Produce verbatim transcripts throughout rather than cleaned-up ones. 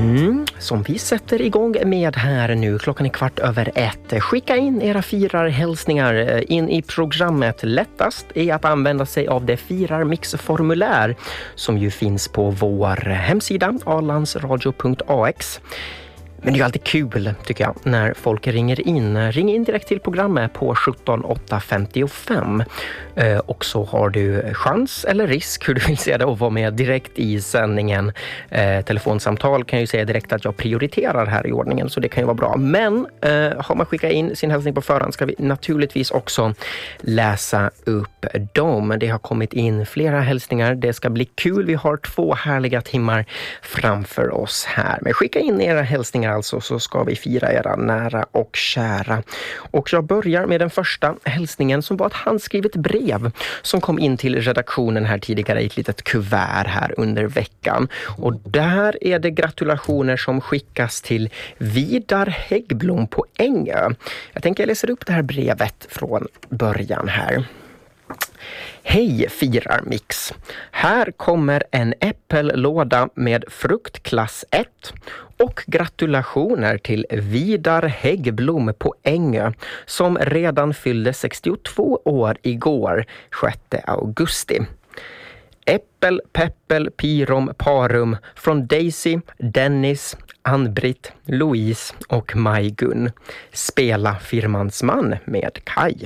Mm, som vi sätter igång med här nu. Klockan är kvart över ett. Skicka in era firarhälsningar in i programmet. Lättast är att använda sig av det firarmix-formulär som ju finns på vår hemsida alandsradio punkt a x. Men det är ju alltid kul, tycker jag, när folk ringer in. Ring in direkt till programmet på sjutton åtta femtiofem. Eh, och så har du chans eller risk, hur du vill se det, att vara med direkt i sändningen. Eh, telefonsamtal kan jag ju säga direkt att jag prioriterar här i ordningen, så det kan ju vara bra. Men eh, har man skickat in sin hälsning på förhand ska vi naturligtvis också läsa upp dem. Det har kommit in flera hälsningar. Det ska bli kul. Vi har två härliga timmar framför oss här. Men skicka in era hälsningar alltså, så ska vi fira era nära och kära. Och jag börjar med den första hälsningen som var ett handskrivet brev som kom in till redaktionen här tidigare i ett litet kuvert här under veckan. Och där är det gratulationer som skickas till Vidar Häggblom på Ängö. Jag tänker jag läser upp det här brevet från början här. Hej firarmix. Här kommer en äppellåda med fruktklass ett och gratulationer till Vidar Häggblom på Ängö som redan fyllde sextiotvå år igår, sjätte augusti. Äppel, peppel, pirom, parum från Daisy, Dennis, Ann-Britt, Louise och Maj-Gun. Spela firmans man med Kai.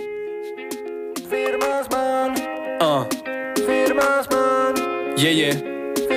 Uh. Yeah, yeah.